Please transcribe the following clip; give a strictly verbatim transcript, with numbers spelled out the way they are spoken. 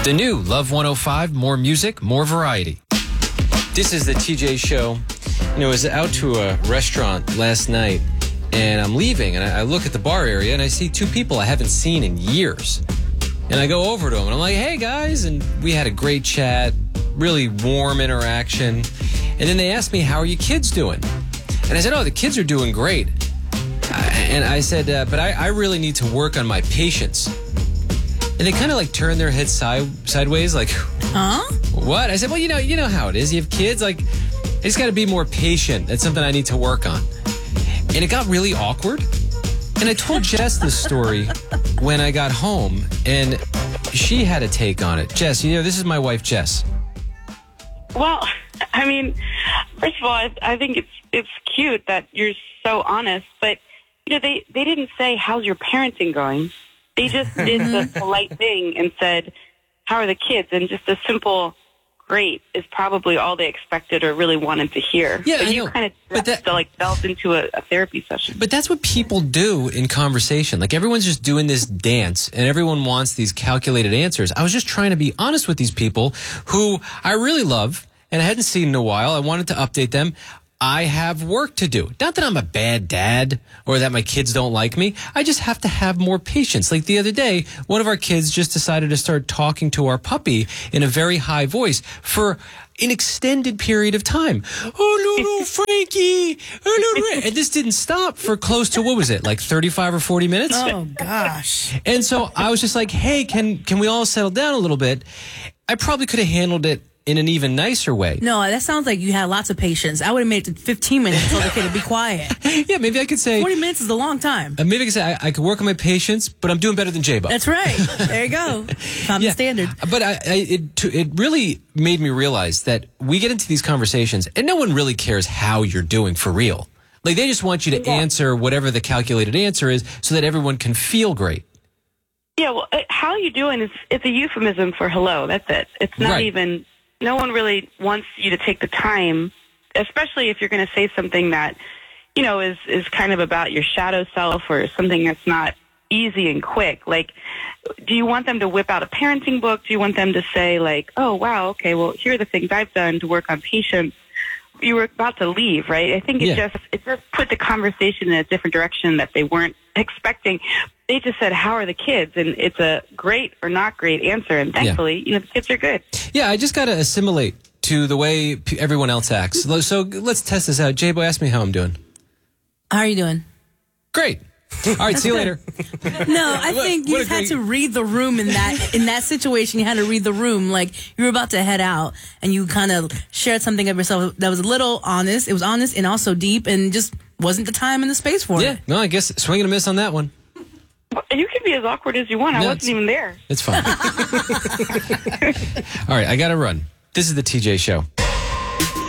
The new Love one oh five, more music, more variety. This is the T J Show. You know, I was out to a restaurant last night, and I'm leaving, and I look at the bar area, and I see two people I haven't seen in years. And I go over to them, and I'm like, hey, guys, and we had a great chat, really warm interaction. And then they asked me, how are your kids doing? And I said, oh, the kids are doing great. And I said, uh, but I, I really need to work on my patience. And they kind of like turned their heads side, sideways, like, huh? What? I said, well, you know, you know how it is. You have kids, like, I just got to be more patient. That's something I need to work on. And it got really awkward. And I told Jess this story when I got home, and she had a take on it. Jess, you know, this is my wife, Jess. Well, I mean, first of all, I, I think it's it's cute that you're so honest, but, you know, they, they didn't say, how's your parenting going? They just did the polite thing and said, how are the kids? And just a simple, great, is probably all they expected or really wanted to hear. Yeah, but I you know. kind of But that- to like delve into a, a therapy session. But that's what people do in conversation. Like, everyone's just doing this dance, and everyone wants these calculated answers. I was just trying to be honest with these people who I really love, and I hadn't seen in a while. I wanted to update them. I have work to do. Not that I'm a bad dad or that my kids don't like me. I just have to have more patience. Like the other day, one of our kids just decided to start talking to our puppy in a very high voice for an extended period of time. Oh, little Frankie. Oh, little. And this didn't stop for close to, what was it, like thirty-five or forty minutes? Oh, gosh. And so I was just like, hey, can can we all settle down a little bit? I probably could have handled it in an even nicer way. No, that sounds like you had lots of patience. I would have made it to fifteen minutes until the kid would be quiet. Yeah, maybe I could say... forty minutes is a long time. Uh, maybe I could say I, I could work on my patience, but I'm doing better than J-Bo. That's right. There you go. Found Yeah, the standard. But I, I, it, t- it really made me realize that we get into these conversations, and no one really cares how you're doing for real. Like, they just want you to Yeah. answer whatever the calculated answer is so that everyone can feel great. Yeah, well, uh, how you doing is it's a euphemism for hello. That's it. It's not Right. even, no one really wants you to take the time, especially if you're going to say something that, you know, is, is kind of about your shadow self or something that's not easy and quick. Like, do you want them to whip out a parenting book? Do you want them to say, like, oh, wow, okay, well, here are the things I've done to work on patience? You were about to leave, right? I think it Yeah. just it just put the conversation in a different direction that they weren't expecting. They just said, how are the kids? And it's a great or not great answer. And thankfully, you know, the kids are good. Yeah, I just got to assimilate to the way p- everyone else acts. So so let's test this out. J-Bo, ask me how I'm doing. How are you doing? Great. All right, see you later. No, I think you what a just had great- to read the room in that in that situation. You had to read the room. Like, you were about to head out, and you kind of shared something of yourself that was a little honest. It was honest and also deep, and just wasn't the time and the space for Yeah, it. no, I guess swing and a miss on that one. You can be as awkward as you want. I No, wasn't it's- even there. It's fine. All right, I got to run. This is the T J Show.